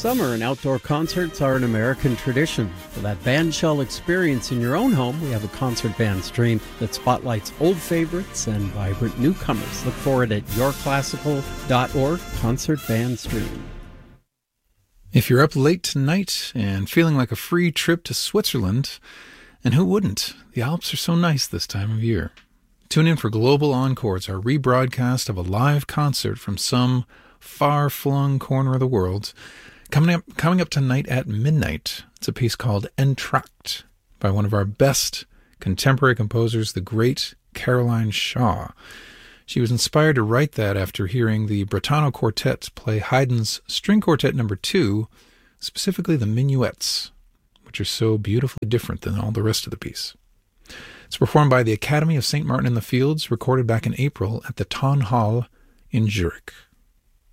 Summer and outdoor concerts are an American tradition. For that bandshell experience in your own home, we have a concert band stream that spotlights old favorites and vibrant newcomers. Look for it at yourclassical.org, Concert Band Stream. If you're up late tonight and feeling like a free trip to Switzerland, and who wouldn't? The Alps are so nice this time of year. Tune in for Global Encores, our rebroadcast of a live concert from some far-flung corner of the world. Coming up tonight at midnight, it's a piece called Entr'acte by one of our best contemporary composers, the great Caroline Shaw. She was inspired to write that after hearing the Bretano Quartet play Haydn's String Quartet No. 2, specifically the minuets, which are so beautifully different than all the rest of the piece. It's performed by the Academy of St. Martin in the Fields, recorded back in April at the Tonhalle in Zurich.